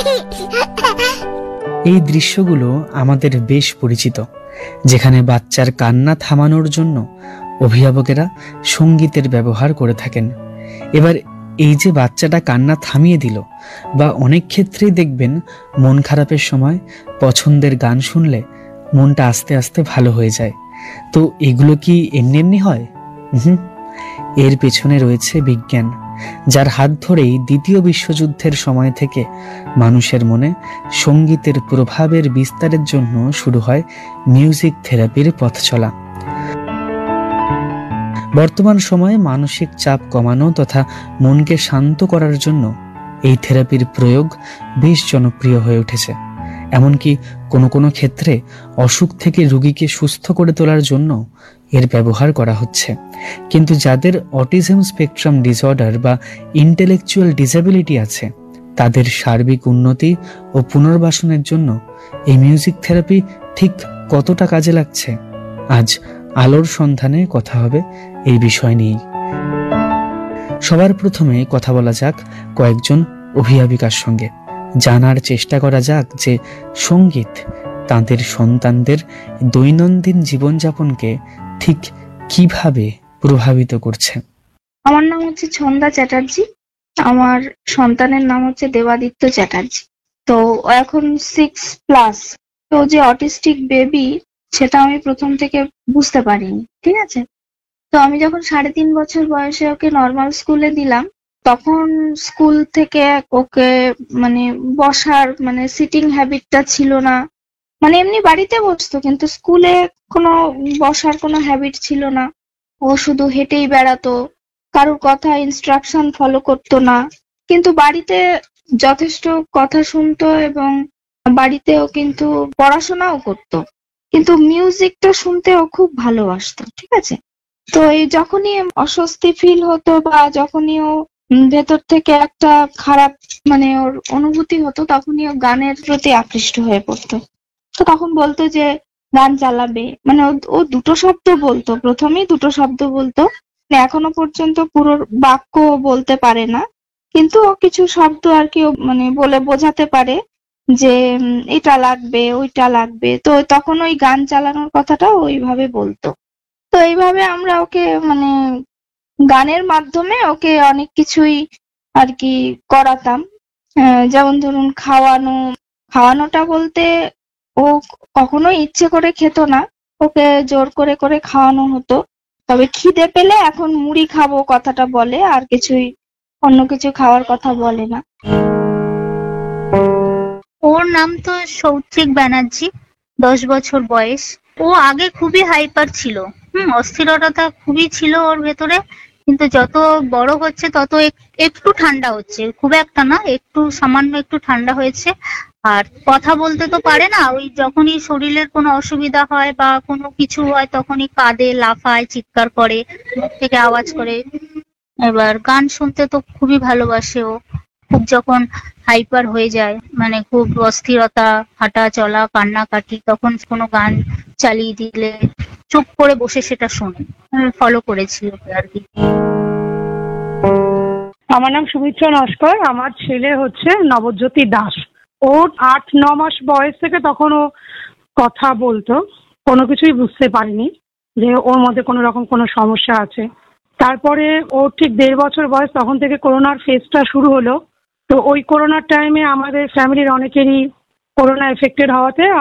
এই দৃশ্যগুলো আমাদের বেশ পরিচিত, যেখানে বাচ্চার কান্না থামানোর জন্য অভিভাবকেরা সঙ্গীতের ব্যবহার করে থাকেন। এবার এই যে বাচ্চাটা কান্না থামিয়ে দিল, বা অনেক ক্ষেত্রেই দেখবেন মন খারাপের সময় পছন্দের গান শুনলে মনটা আস্তে আস্তে ভালো হয়ে যায়। তো এগুলো কি এমনি এমনি হয়? এর পেছনে রয়েছে বিজ্ঞান, যার হাত ধরেই দ্বিতীয় বিশ্বযুদ্ধের সময় থেকে মানুষের মনে সঙ্গীতের প্রভাবের বিস্তারের জন্য শুরু হয় মিউজিক থেরাপির পথ চলা। বর্তমান সময়ে মানসিক চাপ কমানো তথা মনকে শান্ত করার জন্য এই থেরাপির প্রয়োগ বেশ জনপ্রিয় হয়ে উঠেছে। এমনকি কোনো কোনো ক্ষেত্রে অসুখ থেকে রোগীকে সুস্থ করে তোলার জন্য এর ব্যবহার করা হচ্ছে। কিন্তু যাদের অটিজম স্পেকট্রাম ডিসঅর্ডার বা ইন্টেলেকচুয়াল ডিসএবিলিটি আছে, তাদের সার্বিক উন্নতি ও পুনর্বাসনের জন্য এই মিউজিক থেরাপি ঠিক কতটা কাজে লাগছে, আজ আলোর সন্ধানে কথা হবে এই বিষয় নিয়েই। সবার প্রথমে কথা বলা যাক কয়েকজন অভিভাবিকার সঙ্গে, জানার চেষ্টা করা যাক যে সঙ্গীত তাদের সন্তানদের দৈনন্দিন জীবনযাপনকে ঠিক কিভাবে প্রভাবিত করছে। আমার নাম হচ্ছে ছন্দা চ্যাটার্জি। আমার সন্তানের নাম হচ্ছে দেবাদিত্য চ্যাটার্জি। তো ও এখন 6+। তো যে অটিস্টিক বেবি, সেটা আমি প্রথম থেকে বুঝতে পারিনি, ঠিক আছে। তো আমি যখন 3.5 বছর বয়সে ওকে নর্মাল স্কুলে দিলাম, তখন স্কুল থেকে ওকে মানে বসার সিটিং হ্যাবিটটা ছিল না। এমনি বাড়িতে বসতো, কিন্তু স্কুলে কোনো বসার কোনো হ্যাবিট ছিল না। ও শুধু হেঁটেই বেড়াতো, কারোর কথা ইনস্ট্রাকশন ফলো করতো না। কিন্তু বাড়িতে যথেষ্ট কথা শুনতো এবং বাড়িতেও কিন্তু পড়াশোনাও করতো। কিন্তু মিউজিকটা শুনতে ও খুব ভালোবাসতো, ঠিক আছে। তো এই যখনই অস্বস্তি ফিল হতো বা যখনই ও ভেতর থেকে একটা খারাপ ওর অনুভূতি হতো, তখনই ও গানের প্রতি আকৃষ্ট হয়ে পড়তো। তো তখন বলতো যে গান চালাবে। ও দুটো শব্দ বলতো, প্রথমেই দুটো শব্দ বলতো। এখনো পর্যন্ত পুরো বাক্য বলতে পারে না, কিন্তু ও কিছু শব্দ আর কি ও বলে বোঝাতে পারে যে এটা লাগবে ওইটা লাগবে। তো তখন ওই গান চালানোর কথাটা ওইভাবে বলতো। তো এইভাবে আমরা ওকে গানের মাধ্যমে ওকে অনেক কিছুই আর কি করাতাম। যেমন ধরুন খাওয়ানোটা বলতে, ও কখনো ইচ্ছে করে খেত না, ওকে জোর করে করে খাওয়ানো হতো। তবে খিদে পেলে এখন মুড়ি খাবো কথাটা বলে, আর অন্য কিছু খাওয়ার কথা বলে না। ওর নাম তো সৌত্রিক ব্যানার্জি, 10 বছর বয়স। ও আগে খুবই হাইপার ছিল, অস্থিরতা খুবই ছিল ওর ভেতরে। কিন্তু যত বড় হচ্ছে তত একটু ঠান্ডা হচ্ছে, খুব একটা না, একটু সামান্য একটু ঠান্ডা হয়েছে। আর কথা বলতে তো পারে না, ওই যখনই শরীরের কোনো অসুবিধা হয় বা কোনো কিছু হয় তখনই কাঁদে, লাফায়, চিৎকার করে, মুখ থেকে আওয়াজ করে। এবার গান শুনতে তো খুবই ভালোবাসে ও। খুব যখন হাইপার হয়ে যায়, খুব অস্থিরতা, হাঁটা চলা, কান্নাকাটি, তখন কোনো গান চালিয়ে দিলে চুপ করে বসে সেটা শোনে। ফলো করেছি ওকে আর কি। আমার নাম সুমিত্রা নস্কর। আমার ছেলে হচ্ছে নবজ্যোতি দাস। ওর 8-9 মাস বয়স থেকে তখন ও কথা বলতো, কোনো কিছুই বুঝতে পারিনি যে ওর মধ্যে কোনো রকম কোনো সমস্যা আছে। তারপরে ওর ঠিক 1.5 বছর বয়স, তখন থেকে করোনার ফেজটা শুরু হলো। তো ওই করোনার টাইমে আমাদের ফ্যামিলির অনেকেরই করোনা এফেক্টেড হওয়াতে